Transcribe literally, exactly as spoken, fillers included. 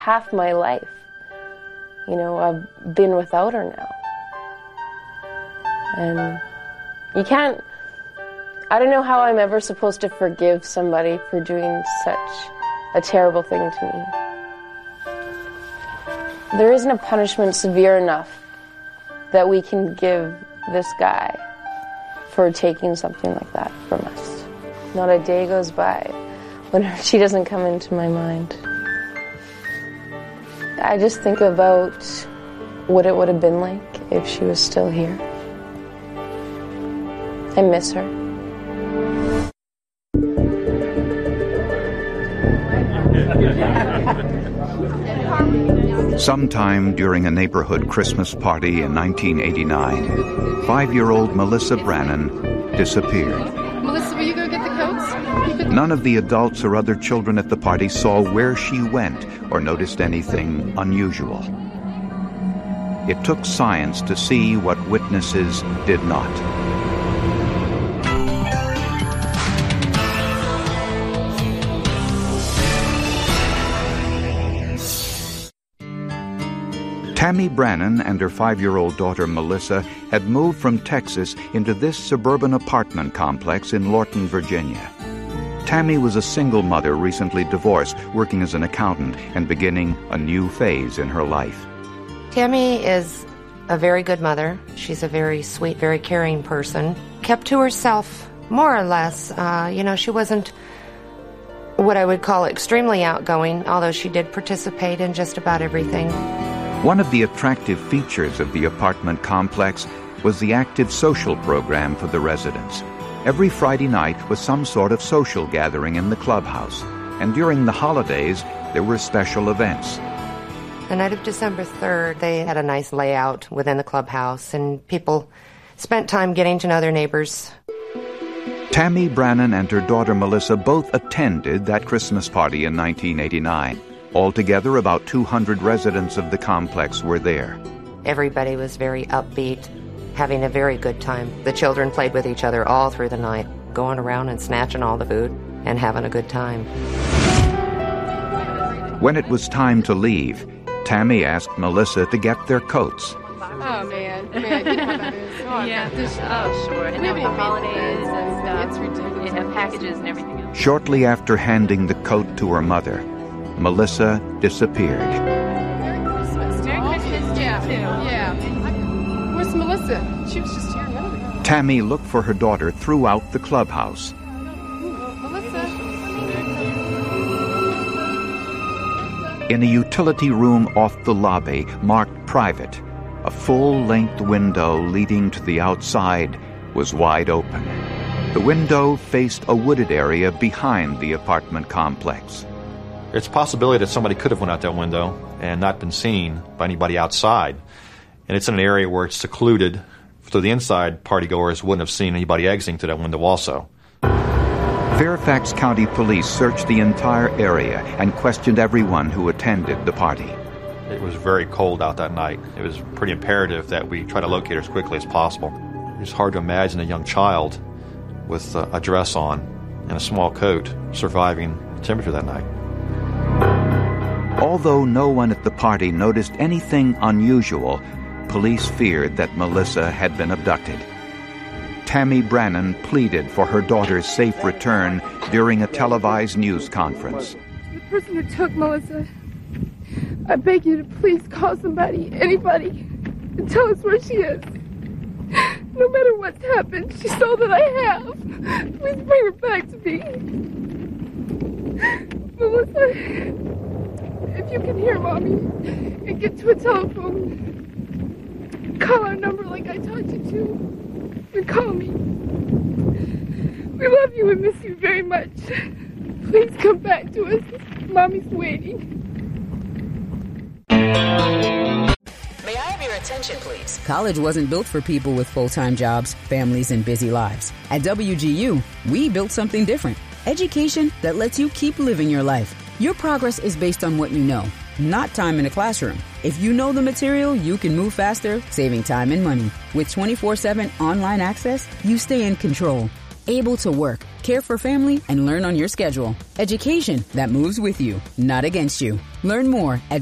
half my life. You know, I've been without her now. And you can't, I don't know how I'm ever supposed to forgive somebody for doing such a terrible thing to me. There isn't a punishment severe enough that we can give this guy for taking something like that from us. Not a day goes by when she doesn't come into my mind. I just think about what it would have been like if she was still here. I miss her. Sometime during a neighborhood Christmas party in nineteen eighty-nine, five-year-old Melissa Brannon disappeared. Melissa, will you go get the coats? None of the adults or other children at the party saw where she went or noticed anything unusual. It took science to see what witnesses did not. Tammy Brannon and her five-year-old daughter Melissa had moved from Texas into this suburban apartment complex in Lorton, Virginia. Tammy was a single mother recently divorced, working as an accountant and beginning a new phase in her life. Tammy is a very good mother. She's a very sweet, very caring person. Kept to herself, more or less. Uh, you know, she wasn't what I would call extremely outgoing, although she did participate in just about everything. One of the attractive features of the apartment complex was the active social program for the residents. Every Friday night was some sort of social gathering in the clubhouse, and during the holidays there were special events. The night of December third, they had a nice layout within the clubhouse, and people spent time getting to know their neighbors. Tammy Brannon and her daughter Melissa both attended that Christmas party in nineteen eighty-nine. Altogether, about two hundred residents of the complex were there. Everybody was very upbeat, having a very good time. The children played with each other all through the night, going around and snatching all the food and having a good time. When it was time to leave, Tammy asked Melissa to get their coats. Oh, man. Man, you know how that is. Oh, yeah. This, oh, sure. And then with the holidays and stuff. It's ridiculous. You have packages and everything else. Shortly after handing the coat to her mother, Melissa disappeared. Merry Christmas. Merry Christmas, yeah, too. Yeah. I, where's Melissa? She was just here a minute ago. Tammy looked for her daughter throughout the clubhouse. Melissa. In a utility room off the lobby, marked private, a full-length window leading to the outside was wide open. The window faced a wooded area behind the apartment complex. It's a possibility that somebody could have went out that window and not been seen by anybody outside. And it's in an area where it's secluded, so the inside partygoers wouldn't have seen anybody exiting to that window also. Fairfax County Police searched the entire area and questioned everyone who attended the party. It was very cold out that night. It was pretty imperative that we try to locate her as quickly as possible. It's hard to imagine a young child with a dress on and a small coat surviving the temperature that night. Although no one at the party noticed anything unusual, police feared that Melissa had been abducted. Tammy Brannon pleaded for her daughter's safe return during a televised news conference. The person who took Melissa, I beg you to please call somebody, anybody, and tell us where she is. No matter what's happened, she's all that I have. Please bring her back to me. Melissa, if you can hear Mommy and get to a telephone, call our number like I taught you to, and call me. We love you and miss you very much. Please come back to us. Mommy's waiting. May I have your attention, please? College wasn't built for people with full-time jobs, families, and busy lives. At W G U, we built something different. Education that lets you keep living your life. Your progress is based on what you know, not time in a classroom. If you know the material, you can move faster, saving time and money. With twenty-four seven online access, you stay in control. able to work, care for family, and learn on your schedule. Education that moves with you, not against you. Learn more at